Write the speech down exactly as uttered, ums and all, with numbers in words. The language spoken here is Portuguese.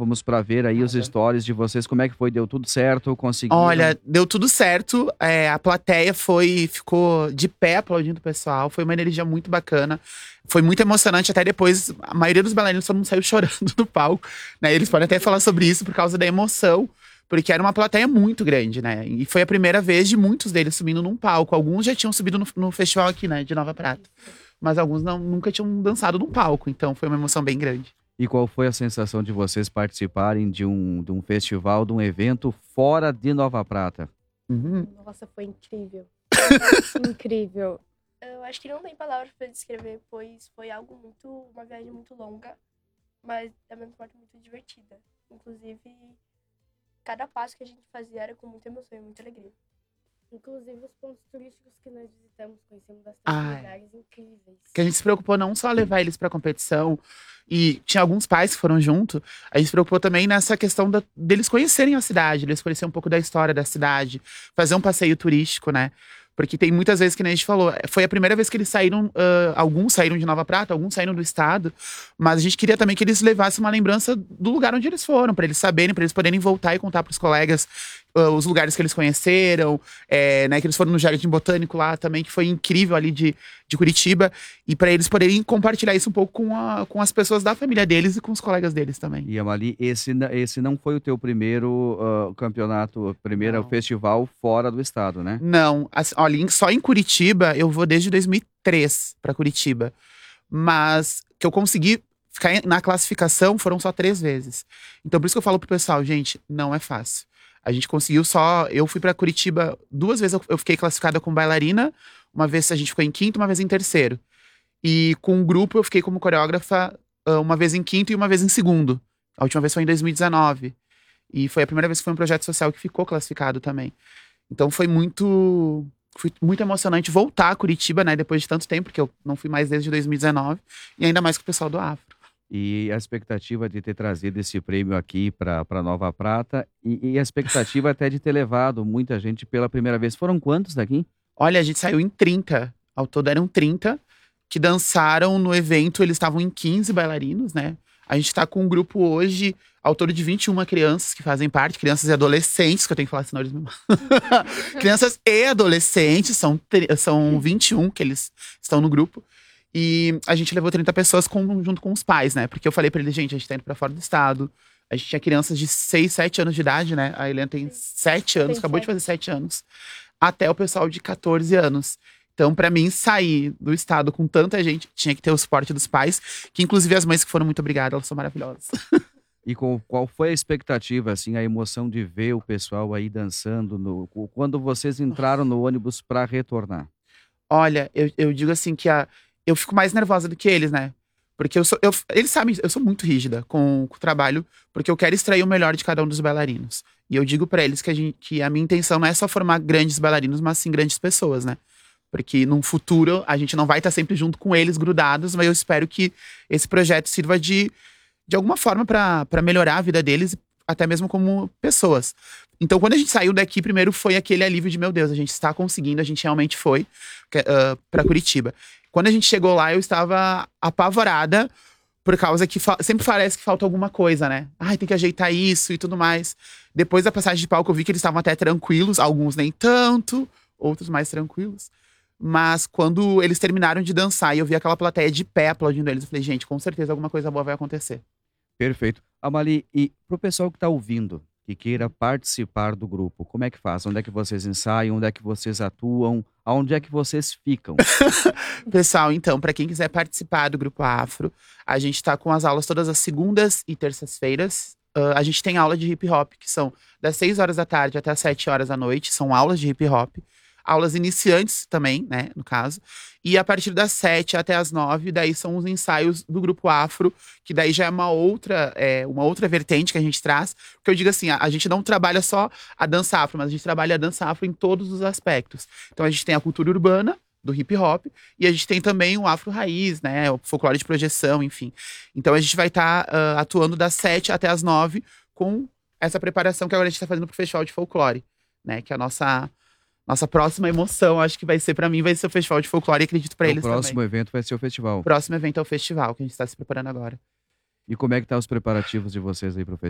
estávamos para ver aí os stories de vocês. Como é que foi? Deu tudo certo? Conseguiram? Olha, deu tudo certo. É, a plateia foi, ficou de pé aplaudindo o pessoal. Foi uma energia muito bacana. Foi muito emocionante. Até depois, a maioria dos bailarinos todo mundo saiu chorando do palco, né? Eles podem até falar sobre isso por causa da emoção. Porque era uma plateia muito grande, né? E foi a primeira vez de muitos deles subindo num palco. Alguns já tinham subido no, no festival aqui, né? De Nova Prata. Mas alguns não, nunca tinham dançado num palco. Então foi uma emoção bem grande. E qual foi a sensação de vocês participarem de um, de um festival, de um evento fora de Nova Prata? Uhum. Nossa, foi incrível. Incrível. Eu acho que não tem palavras para descrever, pois foi algo muito, uma viagem muito longa, mas da mesma forma muito divertida. Inclusive, cada passo que a gente fazia era com muita emoção e muita alegria. Inclusive, os pontos turísticos que nós visitamos, conhecemos bastante Ai. lugares incríveis. Que a gente se preocupou não só levar eles pra competição, e tinha alguns pais que foram junto, a gente se preocupou também nessa questão da, deles conhecerem a cidade, eles conhecerem um pouco da história da cidade, fazer um passeio turístico, né? Porque tem muitas vezes que nem a gente falou, foi a primeira vez que eles saíram, uh, alguns saíram de Nova Prata, alguns saíram do estado, mas a gente queria também que eles levassem uma lembrança do lugar onde eles foram, para eles saberem, para eles poderem voltar e contar pros colegas uh, os lugares que eles conheceram, é, né, que eles foram no Jardim Botânico lá também, que foi incrível ali de, de Curitiba, e para eles poderem compartilhar isso um pouco com, a, com as pessoas da família deles e com os colegas deles também. E Amali, esse, esse não foi o teu primeiro uh, campeonato, primeiro Não. festival fora do estado, né? Não, assim, olha, em- só em Curitiba eu vou desde dois mil e três para Curitiba. Mas que eu consegui ficar em- na classificação foram só três vezes. Então por isso que eu falo pro pessoal, gente, não é fácil. A gente conseguiu só. Eu fui para Curitiba duas vezes, eu, eu fiquei classificada como bailarina. Uma vez a gente ficou em quinto, uma vez em terceiro. E com o grupo eu fiquei como coreógrafa ah, uma vez em quinto e uma vez em segundo. A última vez foi em dois mil e dezenove. E foi a primeira vez que foi um projeto social que ficou classificado também. Então foi muito, foi muito emocionante voltar a Curitiba, né, depois de tanto tempo, porque eu não fui mais desde dois mil e dezenove, e ainda mais com o pessoal do Afro. E a expectativa de ter trazido esse prêmio aqui para para Nova Prata e, e a expectativa até de ter levado muita gente pela primeira vez. Foram quantos daqui? Olha, a gente saiu em trinta, ao todo eram trinta, que dançaram no evento, eles estavam em quinze bailarinos, né? A gente tá com um grupo hoje, ao todo de vinte e uma crianças que fazem parte, crianças e adolescentes, que eu tenho que falar senão eles me matam. Crianças e adolescentes, são, tri- são vinte e um que eles estão no grupo. E a gente levou trinta pessoas com- junto com os pais, né? Porque eu falei pra eles, gente, a gente tá indo pra fora do estado. A gente tinha crianças de seis, sete anos de idade, né? A Helena tem sete anos, Tem acabou de sete. fazer sete anos. Até o pessoal de catorze anos. Então, pra mim, sair do estado com tanta gente, tinha que ter o suporte dos pais. Que inclusive as mães que foram muito obrigadas, elas são maravilhosas. E com, qual foi a expectativa, assim, a emoção de ver o pessoal aí dançando no, quando vocês entraram no ônibus para retornar? Olha, eu, eu digo assim que a, eu fico mais nervosa do que eles, né? Porque eu sou. Eu, eles sabem, eu sou muito rígida com, com o trabalho, porque eu quero extrair o melhor de cada um dos bailarinos. E eu digo pra eles que a, gente, que a minha intenção não é só formar grandes bailarinos, mas sim grandes pessoas, né? Porque num futuro a gente não vai estar sempre junto com eles, grudados, mas eu espero que esse projeto sirva de, de alguma forma pra pra melhorar a vida deles, até mesmo como pessoas. Então, quando a gente saiu daqui, primeiro foi aquele alívio de, meu Deus, a gente está conseguindo, a gente realmente foi que- ah, pra Curitiba. Quando a gente chegou lá, eu estava apavorada, por causa que fa- sempre parece que falta alguma coisa, né? Ai, tem que ajeitar isso e tudo mais. Depois da passagem de palco, eu vi que eles estavam até tranquilos, alguns nem tanto, outros mais tranquilos. Mas quando eles terminaram de dançar e eu vi aquela plateia de pé aplaudindo eles, eu falei, gente, com certeza alguma coisa boa vai acontecer. Perfeito. Amali, e pro pessoal que está ouvindo, que queira participar do grupo, como é que faz? Onde é que vocês ensaiam? Onde é que vocês atuam? Aonde é que vocês ficam? Pessoal, então, pra quem quiser participar do Grupo Afro, a gente tá com as aulas todas as segundas e terças-feiras. Ah, a gente tem aula de hip hop, que são das seis horas da tarde até as sete horas da noite. São aulas de hip hop. Aulas iniciantes também, né, no caso. E a partir das sete até as nove, daí são os ensaios do Grupo Afro, que daí já é uma outra, é, uma outra vertente que a gente traz. Porque eu digo assim, a, a gente não trabalha só a dança afro, mas a gente trabalha a dança afro em todos os aspectos. Então a gente tem a cultura urbana, do hip hop, e a gente tem também o afro raiz, né, o folclore de projeção, enfim. Então a gente vai estar atuando das sete até as nove com essa preparação que agora a gente está fazendo pro Festival de Folclore, né, que é a nossa... Nossa próxima emoção, acho que vai ser pra mim, vai ser o Festival de Folclore, e acredito pra O eles próximo também. evento vai ser o festival. O próximo evento é o festival, que a gente tá se preparando agora. E como é que tá os preparativos de vocês aí pro festival?